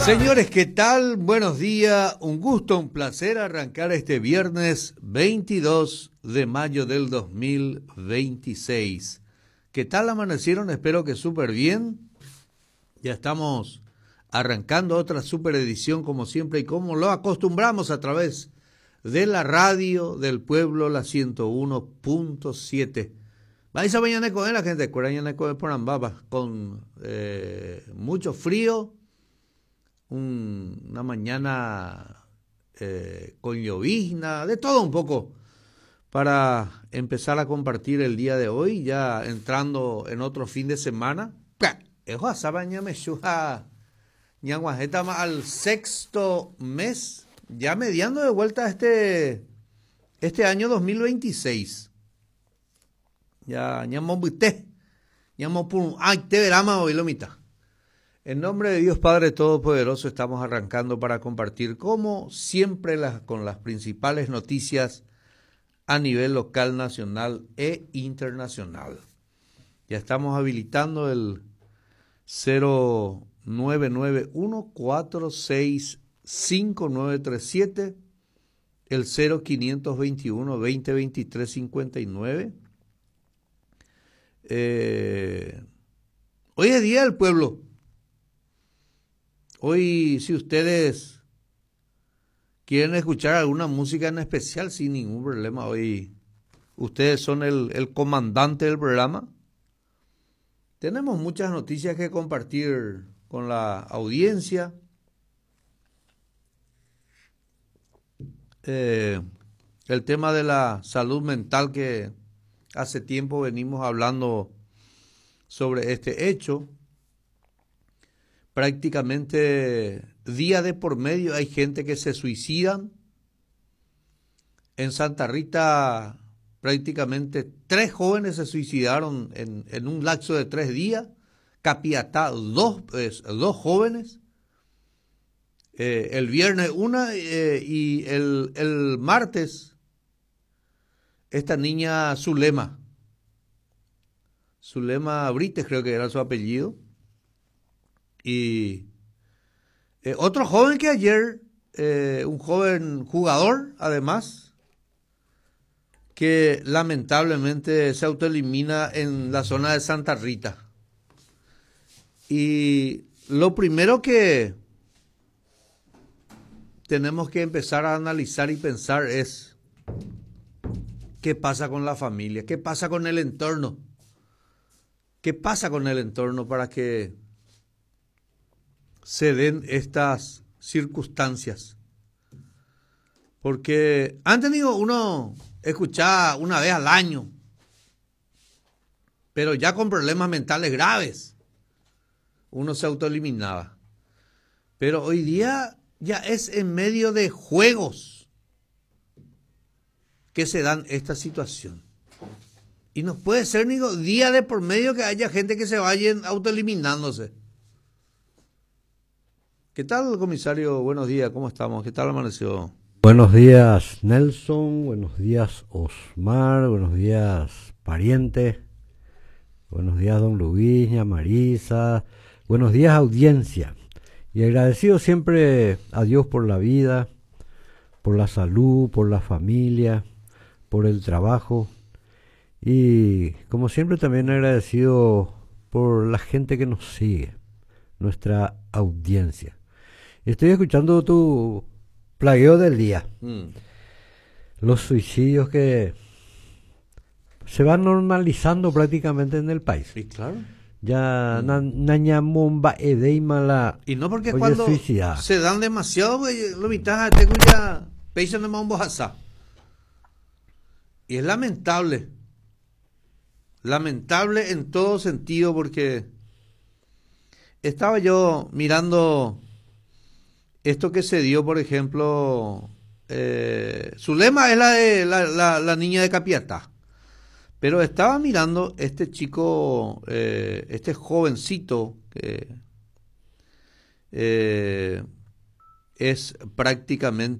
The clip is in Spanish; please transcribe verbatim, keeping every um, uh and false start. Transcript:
Señores, ¿qué tal? Buenos días, un gusto, un placer arrancar este viernes veintidós de mayo del dos mil veintiséis. ¿Qué tal amanecieron? Espero que súper bien. Ya estamos arrancando otra super edición como siempre y como lo acostumbramos a través de la radio del pueblo, la ciento uno punto siete. Vais a mañana con la gente, con eh, mucho frío. Un, una mañana eh, con llovizna, de todo un poco, para empezar a compartir el día de hoy, ya entrando en otro fin de semana. Al sexto mes, ya mediando de vuelta este, este año dos mil veintiséis. Ya, ñamo buité, ñamo pum, ay, te verama hoy lo mitad. En nombre de Dios Padre Todopoderoso estamos arrancando para compartir, como siempre, las, con las principales noticias a nivel local, nacional e internacional. Ya estamos habilitando el cero nueve nueve uno cuatro seis cinco nueve tres siete, el cero quinientos veintiuno veinte veintitrés cincuenta y nueve. Eh, hoy es Día del Pueblo. Hoy, si ustedes quieren escuchar alguna música en especial, sin ningún problema, hoy ustedes son el, el comandante del programa. Tenemos muchas noticias que compartir con la audiencia. Eh, el tema de la salud mental, que hace tiempo venimos hablando sobre este hecho. Prácticamente día de por medio hay gente que se suicidan. En Santa Rita prácticamente tres jóvenes se suicidaron en, en un lapso de tres días. Capiatá, dos, eh, dos jóvenes. Eh, el viernes una eh, y el, el martes esta niña Zulema. Zulema Brites creo que era su apellido. Y eh, otro joven que ayer, eh, un joven jugador, además, que lamentablemente se autoelimina en la zona de Santa Rita. Y lo primero que tenemos que empezar a analizar y pensar es qué pasa con la familia, qué pasa con el entorno, qué pasa con el entorno para que se den estas circunstancias. Porque han tenido uno escuchar una vez al año, pero ya con problemas mentales graves, uno se autoeliminaba. Pero hoy día ya es en medio de juegos que se dan esta situación. Y no puede ser ni día de por medio que haya gente que se vaya autoeliminándose. ¿Qué tal, comisario? Buenos días, ¿cómo estamos? ¿Qué tal amaneció? Buenos días, Nelson. Buenos días, Osmar. Buenos días, pariente. Buenos días, don Luis, ña Marisa. Buenos días, audiencia. Y agradecido siempre a Dios por la vida, por la salud, por la familia, por el trabajo. Y como siempre también agradecido por la gente que nos sigue, nuestra audiencia. Estoy escuchando tu plagueo del día. Mm. Los suicidios que se van normalizando prácticamente en el país. Sí, claro. Ya nañamomba mm. edeima la. Y no porque cuando suicida. Se dan demasiado, lo mitad tengo ya peisa de mambojaza. Y es lamentable. Lamentable en todo sentido, porque estaba yo mirando esto que se dio, por ejemplo, eh, Zulema es la, de, la, la, la niña de Capiatá, pero estaba mirando este chico, eh, este jovencito que eh, es prácticamente